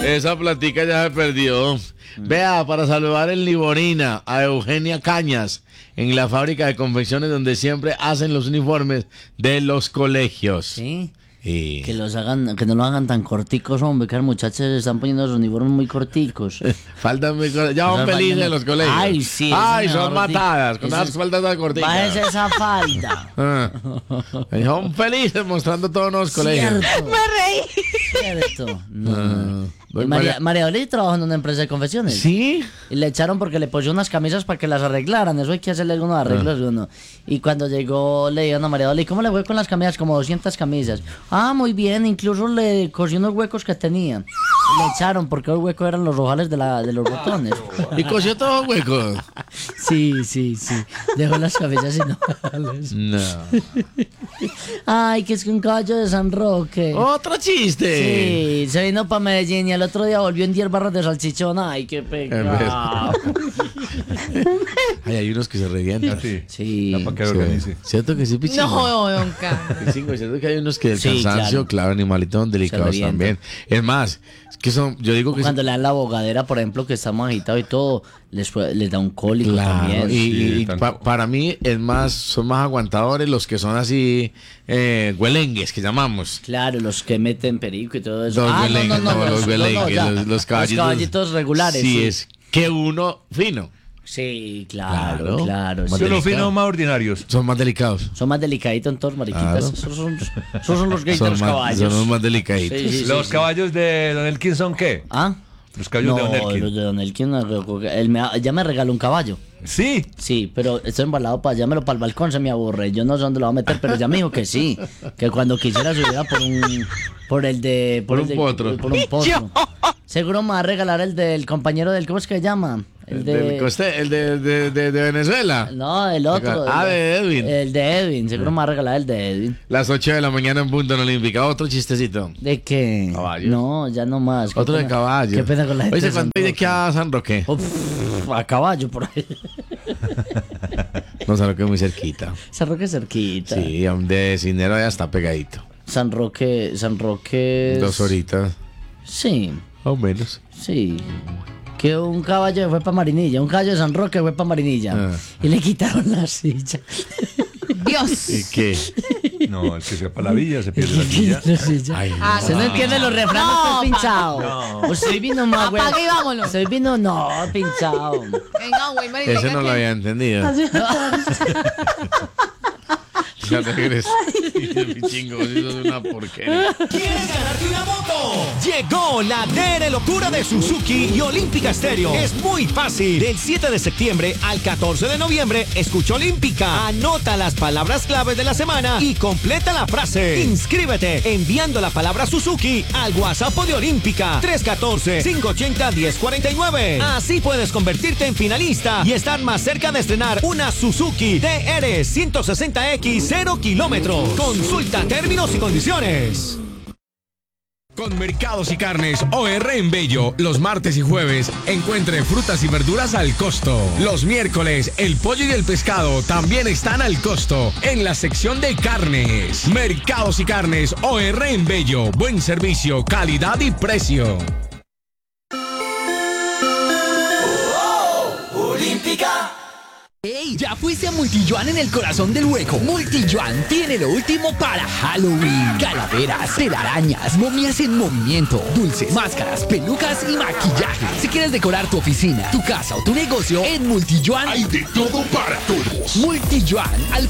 Esa platica ya se perdió. Vea, para saludar en Liborina a Eugenia Cañas, en la fábrica de confecciones donde siempre hacen los uniformes de los colegios. Sí. Y... Que no lo hagan tan corticos, hombre, que los muchachos se están poniendo los uniformes muy corticos. Faltan muy cortas. Ya van felices en los colegios. Ay, sí. Ay, son matadas, con las faldas tan corticas. Bájese esa falda. Son felices mostrando todos los colegios. Cierto. Me reí. Cierto. No. María Dolly trabajó en una empresa de confecciones. ¿Sí? Y le echaron porque le puso unas camisas para que las arreglaran. Eso hay que hacerle algunos arreglos. Uno. Y cuando llegó, le dijeron a María Dolly, ¿cómo le fue con las camisas? Como 200 camisas. Ah, muy bien. Incluso le cosió unos huecos que tenía. Le echaron porque los huecos eran los rojales de los botones. ¿Y cosió todos los huecos? Sí. Dejó las camisas sin ojales. No. Ay, que es que un caballo de San Roque. ¡Otro chiste! Sí, se vino para Medellín y el otro día volvió en 10 barras de salchichón. Ay, qué pecado. Ay, hay unos que se revientan. Sí. Para que lo organice. ¿Cierto que sí, Pichingo? No, don Carlos. Pichingo, ¿cierto que hay unos que el Sí, cansancio, claro, animalitos son delicados revientan. también? Es más, es que son, yo digo que Cuando le dan la bogadera, por ejemplo, que está más agitado y todo, les da un cólico claro, también. y tanto. para mí es más, son más aguantadores los que son así huelengues, que llamamos. Claro, los que meten perico y todo eso. Los huelengues, no, los huelengues, ya. los caballitos. Los caballitos regulares. Sí, es que uno fino. Sí, Claro. claro. Más sí. Son los delicado. finos más ordinarios. Son más delicados. Son más delicaditos en todos, mariquitas. Claro. Esos son los gays de los caballos. Son los más delicaditos. Sí, ¿Los caballos de Don Elkin son qué? ¿Ah? Los caballos de Don No, Elkin. los de Don Elkin, ya me regaló un caballo. Sí. Sí, pero estoy embalado para llámelo para el balcón, se me aburre. Yo no sé dónde lo va a meter, pero ya me dijo que sí. Que cuando quisiera subiera por un potro. Por un potro. Seguro me va a regalar el del compañero del, ¿cómo es que se llama? El de Venezuela. No, el otro. Ah, de Edwin. El de Edwin, seguro me va a regalar el de Edwin. Las 8 de la mañana en punto en Olímpica. Otro chistecito. ¿De qué? Caballos. No, ya no más. Qué Otro de pena. caballo. Qué pena con la gente. Oye, de San ¿cuánto hay de Roque. qué a San Roque? A caballo por ahí. No, San Roque es muy cerquita. San Roque cerquita. Sí, de Cisnero ya está pegadito. San Roque. 2 horitas, Sí, o menos. sí. Que un caballo fue para Marinilla, un caballo de San Roque fue para Marinilla. Ah. Y le quitaron la silla. Dios. ¿Y qué? No, el que se va para la villa se pierde la silla. La silla. Ay, Ah, Usted no entiende los refranes, No, que es pinchado. Usted vino más, güey. Apague y vámonos. Usted vino, no, pinchado. Venga, güey, marica. ese no lo había entendido. Ya regresé. Chingo, eso es una porquería. ¿Quieres ganarte una moto? Llegó la DR Locura de Suzuki y Olímpica Stereo. Es muy fácil. Del 7 de septiembre al 14 de noviembre, escucha Olímpica. Anota las palabras claves de la semana y completa la frase. Inscríbete enviando la palabra Suzuki al WhatsApp de Olímpica 314-580-1049. Así puedes convertirte en finalista y estar más cerca de estrenar una Suzuki DR 160X 0 kilómetros. Consulta términos y condiciones. Con Mercados y Carnes OR en Bello, los martes y jueves encuentre frutas y verduras al costo. Los miércoles, el pollo y el pescado también están al costo en la sección de carnes. Mercados y Carnes OR en Bello, buen servicio, calidad y precio. Olímpica. ¡Ey! ¿Ya fuiste a Multiyuan en el corazón del hueco? Multiyuan tiene lo último para Halloween. Calaveras, telarañas, momias en movimiento, dulces, máscaras, pelucas y maquillaje. Si quieres decorar tu oficina, tu casa o tu negocio, en Multiyuan Hay de todo para todos. Multiyuan, al